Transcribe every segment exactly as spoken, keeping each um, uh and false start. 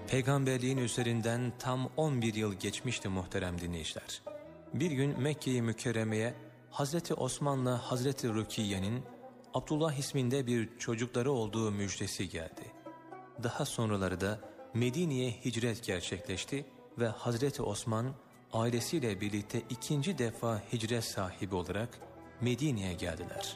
Peygamberliğin üzerinden tam on bir yıl geçmişti muhterem dinleyiciler. Bir gün Mekke-i Mükerreme'ye Hazreti Osman'la Hazreti Rukiye'nin Abdullah isminde bir çocukları olduğu müjdesi geldi. Daha sonraları da Medine'ye hicret gerçekleşti ve Hazreti Osman ailesiyle birlikte ikinci defa hicret sahibi olarak Medine'ye geldiler.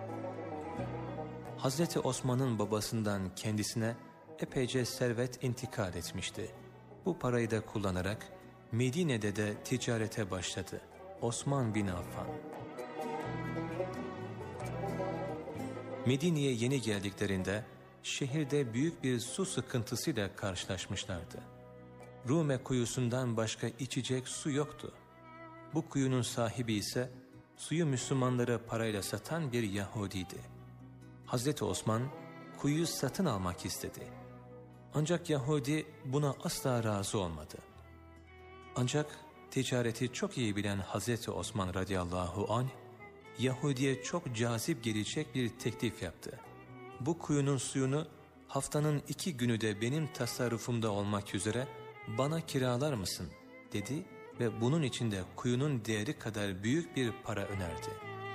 Hazreti Osman'ın babasından kendisine epeyce servet intikal etmişti. Bu parayı da kullanarak Medine'de de ticarete başladı Osman bin Affan. Medine'ye yeni geldiklerinde şehirde büyük bir su sıkıntısıyla karşılaşmışlardı. Rume kuyusundan başka içecek su yoktu. Bu kuyunun sahibi ise suyu Müslümanlara parayla satan bir Yahudiydi. Hazreti Osman kuyuyu satın almak istedi. Ancak Yahudi buna asla razı olmadı. Ancak ticareti çok iyi bilen Hazreti Osman radıyallahu anh, Yahudi'ye çok cazip gelecek bir teklif yaptı. Bu kuyunun suyunu haftanın iki günü de benim tasarrufumda olmak üzere bana kiralar mısın dedi ve bunun için de kuyunun değeri kadar büyük bir para önerdi.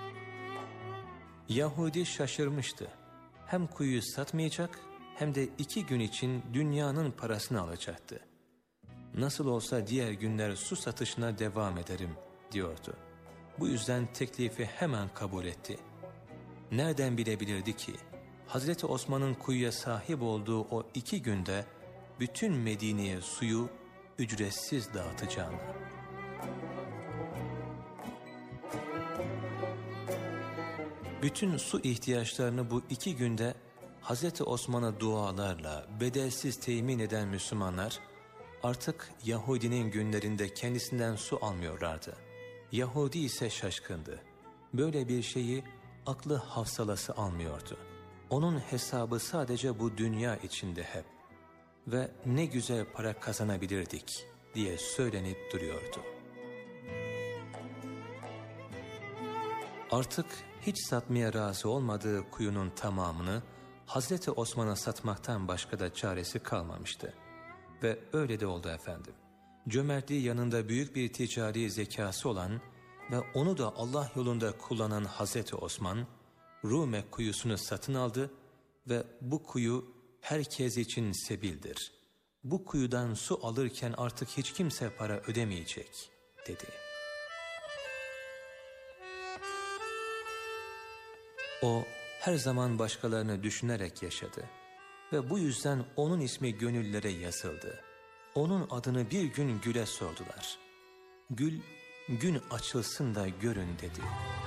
Yahudi şaşırmıştı. Hem kuyuyu satmayacak hem de iki gün için dünyanın parasını alacaktı. Nasıl olsa diğer günler su satışına devam ederim diyordu. Bu yüzden teklifi hemen kabul etti. Nereden bilebilirdi ki Hazreti Osman'ın kuyuya sahip olduğu o iki günde bütün Medine'ye suyu ücretsiz dağıtacağını. Bütün su ihtiyaçlarını bu iki günde Hazreti Osman'a dualarla bedelsiz temin eden Müslümanlar artık Yahudinin günlerinde kendisinden su almıyorlardı. Yahudi ise şaşkındı. Böyle bir şeyi aklı hafsalası almıyordu. Onun hesabı sadece bu dünya içinde hep ve ne güzel para kazanabilirdik diye söylenip duruyordu. Artık hiç satmaya razı olmadığı kuyunun tamamını Hazreti Osman'a satmaktan başka da çaresi kalmamıştı. Ve öyle de oldu efendim. Cömertliği yanında büyük bir ticari zekası olan ve onu da Allah yolunda kullanan Hazreti Osman, Rume kuyusunu satın aldı ve bu kuyu herkes için sebildir. Bu kuyudan su alırken artık hiç kimse para ödemeyecek dedi. O her zaman başkalarını düşünerek yaşadı ve bu yüzden onun ismi gönüllere yazıldı. Onun adını bir gün güle sordular. Gül, gün açılsın da görün dedi.